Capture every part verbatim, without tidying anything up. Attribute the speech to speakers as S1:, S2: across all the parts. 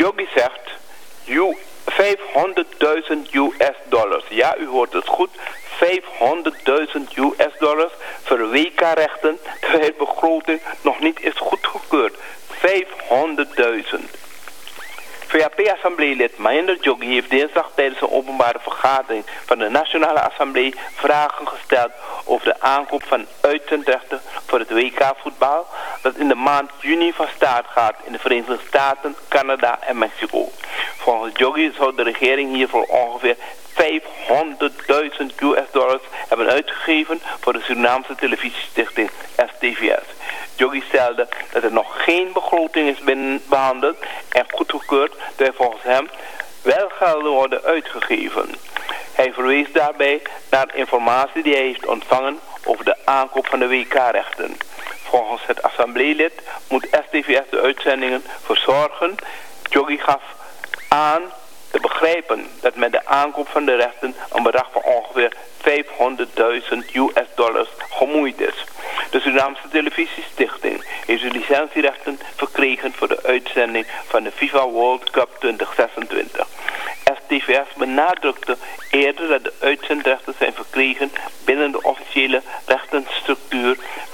S1: Joggi zegt vijfhonderdduizend U S dollars. Ja, u hoort het goed. vijfhonderdduizend U S dollars voor W K-rechten, terwijl de begroting nog niet is goedgekeurd. vijfhonderdduizend. V A P-assembleelid Mahinder Joggi heeft dinsdag tijdens een openbare vergadering van de Nationale Assemblée vragen gesteld over de aankoop van uitzendrechten voor het W K-voetbal dat in de maand juni van start gaat in de Verenigde Staten, Canada en Mexico. Volgens Joggi zou de regering hiervoor ongeveer vijfhonderdduizend U S dollars hebben uitgegeven voor de Surinaamse televisiestichting S T V S. Joggi stelde dat er nog geen begroting is behandeld en goedgekeurd, terwijl volgens hem wel gelden worden uitgegeven. Hij verwees daarbij naar informatie die hij heeft ontvangen over de aankoop van de W K-rechten. Volgens het assembleelid moet S T V S de uitzendingen verzorgen. Joggi gaf aan te begrijpen dat met de aankoop van de rechten een bedrag van ongeveer vijfhonderdduizend U S dollars gemoeid is. De Surinaamse televisiestichting heeft de licentierechten verkregen voor de uitzending van de FIFA World Cup twintig zesentwintig. S T V S benadrukte eerder dat de uitzendrechten zijn verkregen binnen de officiële rechtenstructuur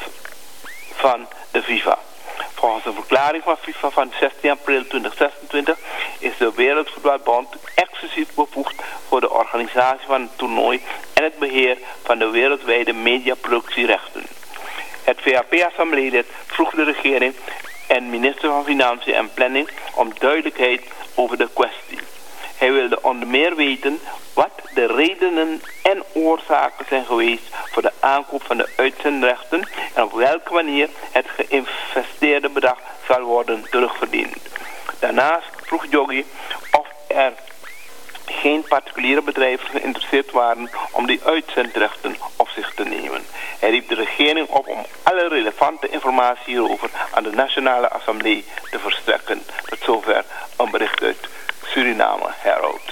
S1: van de FIFA. Volgens de verklaring van FIFA van zestien april twintig zesentwintig is de Wereldvoetbalbond exclusief bevoegd voor de organisatie van het toernooi en het beheer van de wereldwijde mediaproductierechten. Het V A P-assembleelid vroeg de regering en minister van Financiën en Planning om duidelijkheid over de kwestie. Hij wilde onder meer weten wat de redenen en oorzaken zijn geweest voor de aankoop van de uitzendrechten en op welke manier het geïnvesteerde bedrag zal worden terugverdiend. Daarnaast vroeg Joggi of er geen particuliere bedrijven geïnteresseerd waren om die uitzendrechten op zich te nemen. Hij riep de regering op om alle relevante informatie hierover aan de Nationale Assemblée te verstrekken. Tot zover een bericht uit Suriname Herald.